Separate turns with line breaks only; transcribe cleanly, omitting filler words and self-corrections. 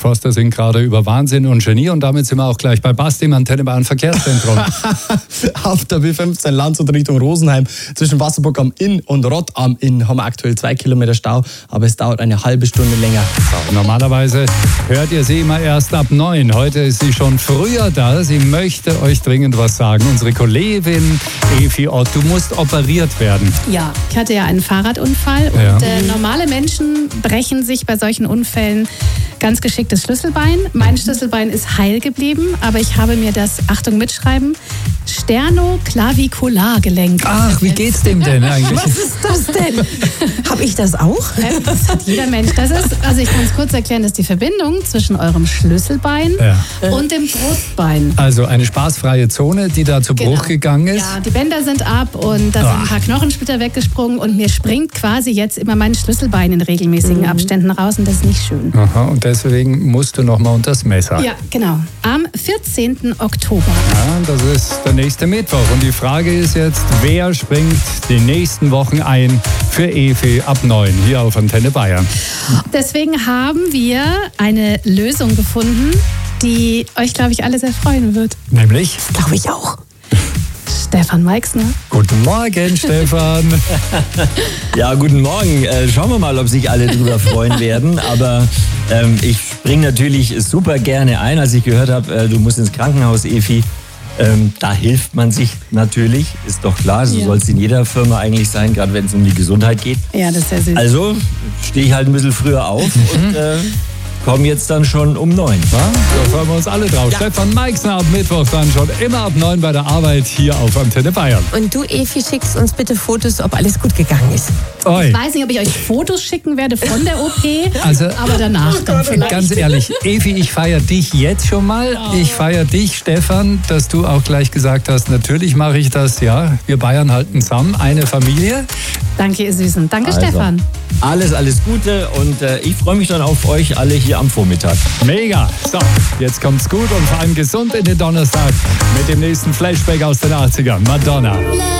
Forster sind gerade über Wahnsinn und Genie und damit sind wir auch gleich bei Basti im Antenne Bayern Verkehrszentrum.
Auf der B15 Landshut Richtung Rosenheim zwischen Wasserburg am Inn und Rott am Inn haben wir aktuell 2 Kilometer Stau, aber es dauert eine halbe Stunde länger.
So, normalerweise hört ihr sie immer erst ab 9. Heute ist sie schon früher da. Sie möchte euch dringend was sagen. Unsere Kollegin Evi Ott, du musst operiert werden.
Ja, ich hatte ja einen Fahrradunfall und normale Menschen brechen sich bei solchen Unfällen ganz geschickt das Schlüsselbein. Mein Schlüsselbein ist heil geblieben, aber ich habe mir das, Achtung mitschreiben, Sternoclaviculargelenk.
Ach, wie geht's dem denn eigentlich?
Was ist das denn? Habe ich das auch?
Das hat jeder Mensch. Das ist, also ich kann es kurz erklären, das ist die Verbindung zwischen eurem Schlüsselbein und dem Brustbein.
Also eine spaßfreie Zone, die da zu Bruch gegangen ist.
Ja, die Bänder sind ab und da sind ein paar Knochensplitter weggesprungen und mir springt quasi jetzt immer mein Schlüsselbein in regelmäßigen Abständen raus und das ist nicht schön.
Aha, und deswegen musst du noch mal unter das Messer.
Ja, genau. Am 14. Oktober.
Ja, das ist der nächste Mittwoch. Und die Frage ist jetzt, wer springt die nächsten Wochen ein für Evi ab 9 hier auf Antenne Bayern?
Deswegen haben wir eine Lösung gefunden, die euch, glaube ich, alle sehr freuen wird.
Nämlich?
Glaube ich auch.
Stefan Meixner.
Guten Morgen, Stefan.
Ja, guten Morgen. Schauen wir mal, ob sich alle drüber freuen werden. Aber ich springe natürlich super gerne ein. Als ich gehört habe, du musst ins Krankenhaus, Evi, da hilft man sich natürlich, ist doch klar. So soll es in jeder Firma eigentlich sein, gerade wenn es um die Gesundheit geht.
Ja, das ist sehr süß.
Also stehe ich halt ein bisschen früher auf und kommen jetzt dann schon um 9.
Ja, da freuen wir uns alle drauf. Ja. Stefan Meixner ab Mittwoch dann schon immer ab 9 bei der Arbeit hier auf Antenne Bayern.
Und du, Evi, schickst uns bitte Fotos, ob alles gut gegangen ist.
Oi.
Ich weiß nicht, ob ich euch Fotos schicken werde von der OP,
also,
aber danach dann vielleicht.
Ganz ehrlich, Evi, ich feiere dich jetzt schon mal. Ich feiere dich, Stefan, dass du auch gleich gesagt hast, natürlich mache ich das, ja. Wir Bayern halten zusammen, eine Familie.
Danke, ihr Süßen. Danke, Stefan.
Alles Gute und ich freue mich dann auf euch alle hier am Vormittag.
Mega. So, jetzt kommt's gut und vor allem gesund in den Donnerstag mit dem nächsten Flashback aus den 80ern. Madonna.